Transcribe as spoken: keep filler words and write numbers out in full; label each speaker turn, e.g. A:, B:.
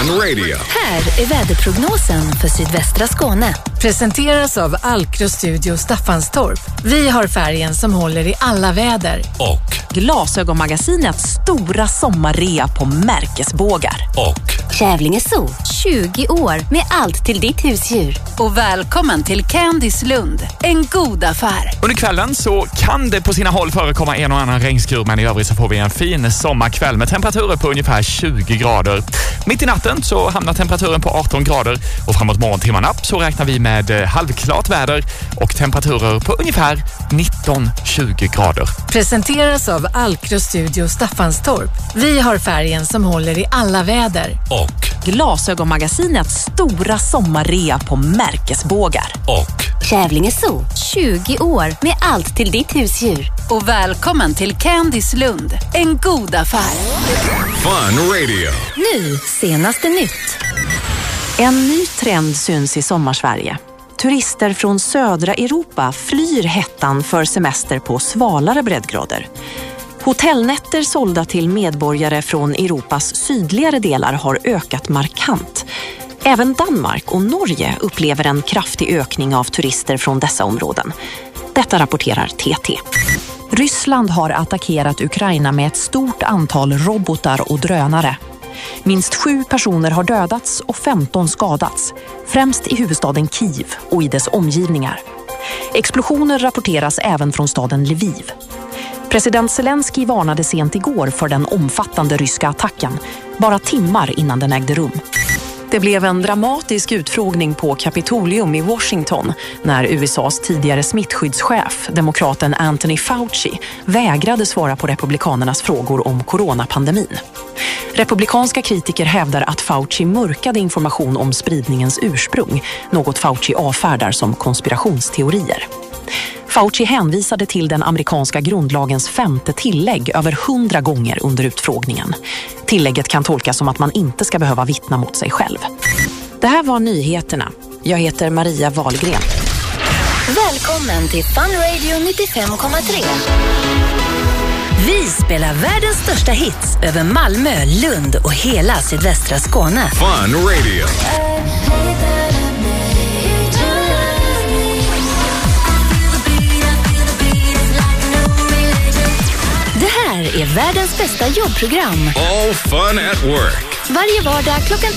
A: Fun Radio.
B: Här är väderprognosen för sydvästra Skåne.
C: Presenteras av Alkro Studio Staffanstorp. Vi har färgen som håller i alla väder.
A: Och
D: Glasögonmagasinets stora sommarrea på märkesbågar.
A: Och
B: Kävlinge Zoo, tjugo år med allt till ditt husdjur. Och välkommen till Candice Lund, en god affär.
E: Under kvällen så kan det på sina håll förekomma en och annan regnskur, men i övrigt så får vi en fin sommarkväll med temperaturer på ungefär tjugo grader. Mitt i natten så hamnar temperaturen på arton grader och framåt morgontimmarna så räknar vi med halvklart väder och temperaturer på ungefär nitton till tjugo grader.
C: Presenteras av Alkro Studio Staffanstorp. Vi har färgen som håller i alla väder.
A: Och
D: Glasögonmagasinets stora sommarrea på märkesbågar.
A: Och
B: Kävlinge Zoo, tjugo år med allt till ditt husdjur. Och välkommen till Candice Lund, en god affär.
A: Fun Radio.
B: Nu, senaste nytt.
D: En ny trend syns i sommarsverige. Turister från södra Europa flyr hettan för semester på svalare breddgrader. Hotellnätter sålda till medborgare från Europas sydligare delar har ökat markant. Även Danmark och Norge upplever en kraftig ökning av turister från dessa områden. Detta rapporterar T T. Ryssland har attackerat Ukraina med ett stort antal robotar och drönare. Minst sju personer har dödats och femton skadats, främst i huvudstaden Kiev och i dess omgivningar. Explosioner rapporteras även från staden Lviv. President Zelensky varnade sent igår för den omfattande ryska attacken, bara timmar innan den ägde rum. Det blev en dramatisk utfrågning på Kapitolium i Washington när U S A:s tidigare smittskyddschef, demokraten Anthony Fauci, vägrade svara på republikanernas frågor om coronapandemin. Republikanska kritiker hävdar att Fauci mörkade information om spridningens ursprung, något Fauci avfärdar som konspirationsteorier. Fauci hänvisade till den amerikanska grundlagens femte tillägg över hundra gånger under utfrågningen. Tillägget kan tolkas som att man inte ska behöva vittna mot sig själv. Det här var nyheterna. Jag heter Maria Wahlgren.
B: Välkommen till Fun Radio nittiofem komma tre. Vi spelar världens största hits över Malmö, Lund och hela sydvästra Skåne.
A: Fun Radio.
B: Det här är världens bästa jobbprogram.
A: All fun at work.
B: Varje vardag klockan